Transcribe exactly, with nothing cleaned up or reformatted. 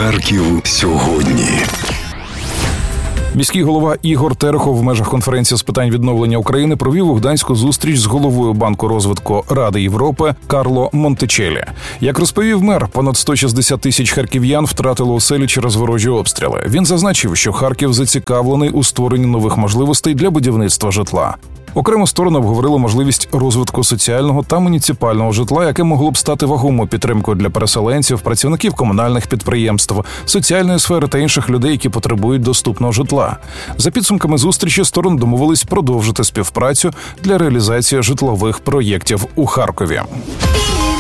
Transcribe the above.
Харків сьогодні. Міський голова Ігор Терехов в межах конференції з питань відновлення України провів у Гданську зустріч з головою Банку розвитку Ради Європи Карло Монтичеллі. Як розповів мер, понад сто шістдесят тисяч харків'ян втратили оселі через ворожі обстріли. Він зазначив, що Харків зацікавлений у створенні нових можливостей для будівництва житла. Окремо сторони обговорили можливість розвитку соціального та муніципального житла, яке могло б стати вагомою підтримкою для переселенців, працівників комунальних підприємств, соціальної сфери та інших людей, які потребують доступного житла. За підсумками зустрічі сторони домовились продовжити співпрацю для реалізації житлових проєктів у Харкові.